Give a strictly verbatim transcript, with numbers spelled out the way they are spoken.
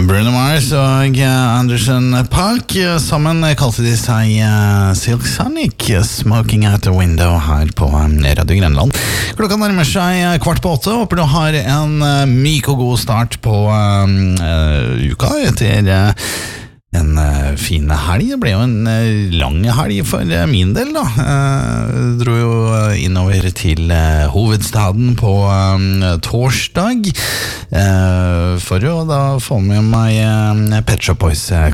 Bruno Mars og Anderson Park sammen kalte de seg Silk Sonic, Smoking Out the Window her på Radio Grenland. Klokka nærmer seg kvart på åtte. Håper du har en myk og god start på uh, uka etter uh, en uh, fin helg. Det ble jo en uh, lang helg for uh, min del da. Uh, dro jo uh, innover til uh, hovedstaden på um, torsdag uh, for å da få med meg uh, Pet Shop Boys